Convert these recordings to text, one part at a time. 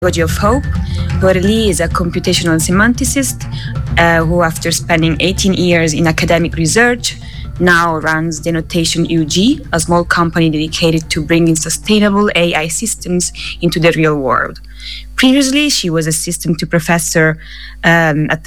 Pedagogy of Hope. Aurélie is a computational semanticist who, after spending 18 years in academic research, now runs Denotation UG, a small company dedicated to bringing sustainable AI systems into the real world. Previously, she was assistant professor at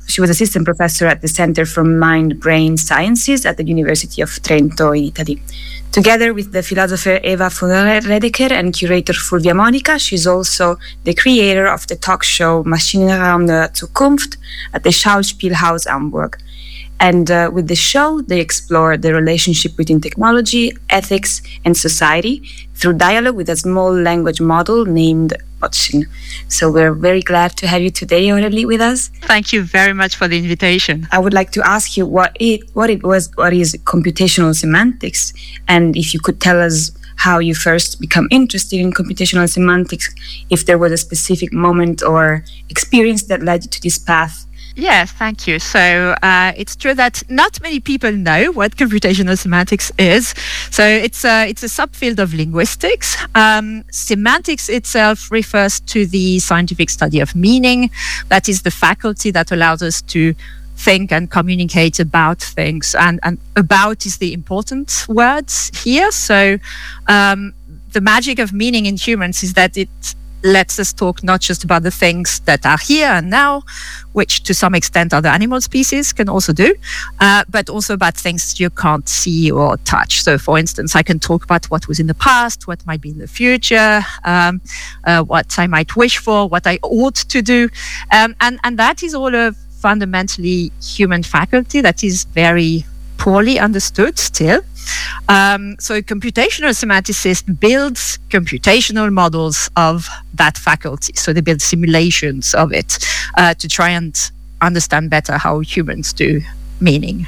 the Center for Mind-Brain Sciences at the University of Trento in Italy. Together with the philosopher Eva von Redeker and curator Fulvia Monica, she's also the creator of the talk show Maschinenraum der Zukunft at the Schauspielhaus Hamburg. And with the show, they explore the relationship between technology, ethics, and society through dialogue with a small language model named Botchin. So we're very glad to have you today, Aurélie, with us. Thank you very much for the invitation. I would like to ask you what is computational semantics, and if you could tell us how you first become interested in computational semantics, if there was a specific moment or experience that led you to this path. Yes, thank you. So it's true that not many people know what computational semantics is. So it's a subfield of linguistics. Semantics itself refers to the scientific study of meaning. That is the faculty that allows us to think and communicate about things. And about is the important words here. So the magic of meaning in humans is that it lets us talk not just about the things that are here and now, which to some extent other animal species can also do, but also about things you can't see or touch. So for instance, I can talk about what was in the past, what might be in the future, what I might wish for, what I ought to do. And that is all a fundamentally human faculty that is very poorly understood still. So a computational semanticist builds computational models of that faculty. So they build simulations of it to try and understand better how humans do meaning.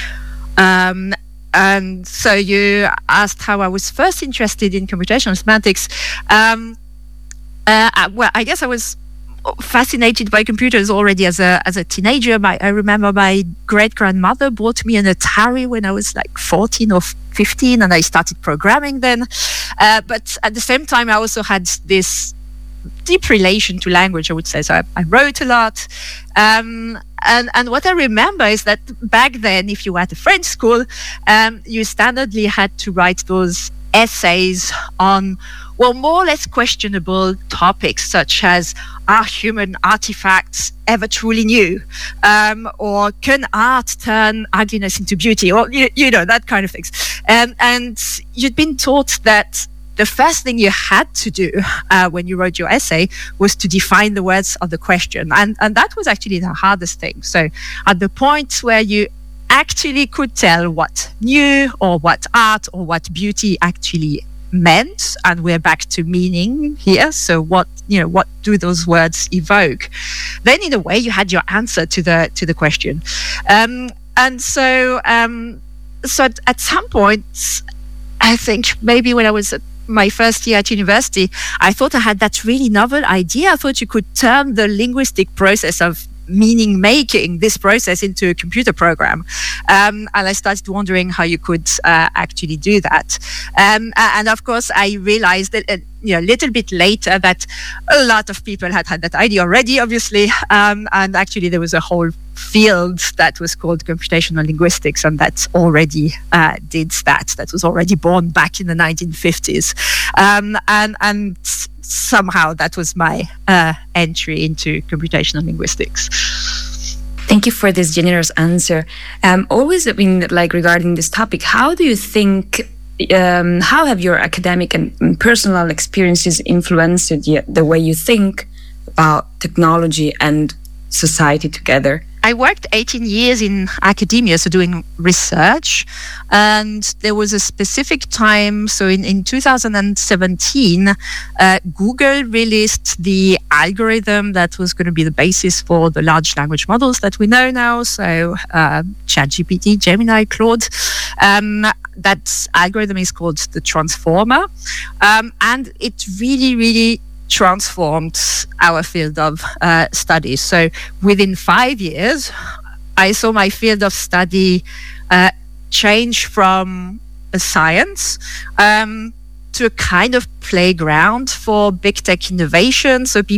And so you asked how I was first interested in computational semantics. Well, I guess I was fascinated by computers already as a teenager. I remember my great-grandmother bought me an Atari when I was like 14 or 15, and I started programming then. But at the same time, I also had this deep relation to language, I would say. So I wrote a lot. And what I remember is that back then, if you were at a French school, you standardly had to write those essays on, well, more or less questionable topics, such as, are human artifacts ever truly new? Or can art turn ugliness into beauty? Or, you know, that kind of things. And you'd been taught that the first thing you had to do when you wrote your essay was to define the words of the question. And that was actually the hardest thing. So at the point where you actually could tell what new or what art or what beauty actually meant, and we're back to meaning here. So what do those words evoke? Then in a way you had your answer to the question. So at some point, I think maybe when I was at my first year at university, I thought I had that really novel idea. I thought you could turn the linguistic process of meaning making, this process, into a computer program. And I started wondering how you could actually do that. And of course, I realized that a little bit later that a lot of people had that idea already, obviously. And actually, there was a whole field that was called computational linguistics, and that already did that. That was already born back in the 1950s. And somehow that was my entry into computational linguistics. Thank you for this generous answer. Always, regarding this topic, how do you think, how have your academic and personal experiences influenced the way you think about technology and society together? I worked 18 years in academia, so doing research, and there was a specific time, so in 2017, Google released the algorithm that was going to be the basis for the large language models that we know now, so ChatGPT, Gemini, Claude. That algorithm is called the Transformer, and it really, really transformed our field of study. So within 5 years, I saw my field of study change from a science to a kind of playground for big tech innovation. So